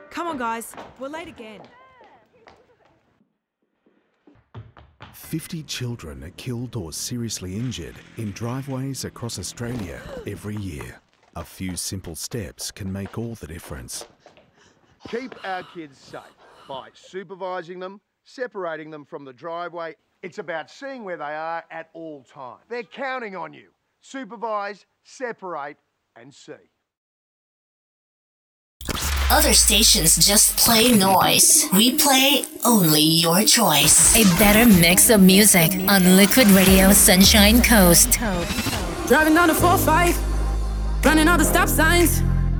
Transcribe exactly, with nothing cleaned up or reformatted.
Come on, guys. We're late again. fifty children are killed or seriously injured in driveways across Australia every year. A few simple steps can make all the difference. Keep our kids safe by supervising them, separating them from the driveway. It's about seeing where they are at all times. They're counting on you. Supervise, separate, and see. Other stations just play noise. We play only your choice. A better mix of music on Liquid Radio Sunshine Coast. Driving down the four five, running all the stop signs.